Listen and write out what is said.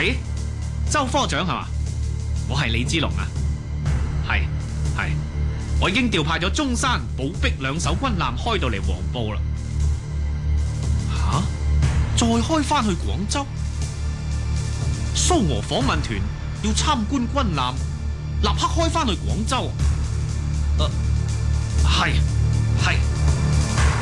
喂，周科長係嘛？我係李之龍啊。係，我已經調派咗中山、寶碧兩艘軍艦開到嚟黃埔啦。再開返去廣州？蘇俄訪問團要參觀軍艦，立刻開返去廣州。係。